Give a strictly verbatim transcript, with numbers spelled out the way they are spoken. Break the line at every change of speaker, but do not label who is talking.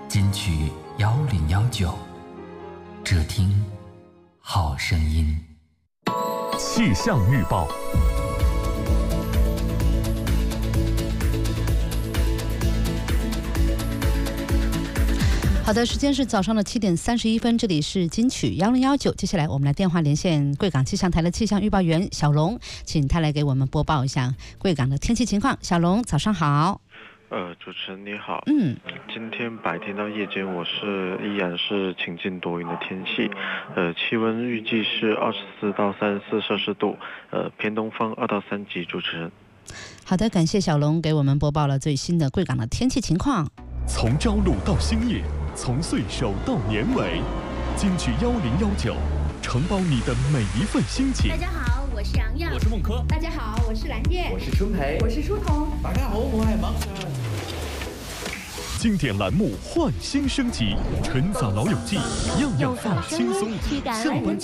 金曲幺零幺九，只听好声音。
气象预报。
好的，时间是早上的七点三十一分，这里是金曲幺零幺九。接下来我们来电话连线贵港气象台的气象预报员小龙，请他来给我们播报一下贵港的天气情况。小龙，早上好。
呃，主持人你好。
嗯，
今天白天到夜间，我是依然是晴间多云的天气，呃，气温预计是二十四到三十四摄氏度，呃，偏东风二到三级。主持人，
好的，感谢小龙给我们播报了最新的贵港的天气情况。
从朝露到星夜，从岁首到年尾，金曲幺零幺九，承包你的每一份心情。
大家好，我是杨洋，
我是孟珂。
大家好，我是蓝月，
我是春培，
我是舒彤。
大家好，我系孟生。
经典栏目焕新升级，《陈洒老友记》，样样放轻松。下班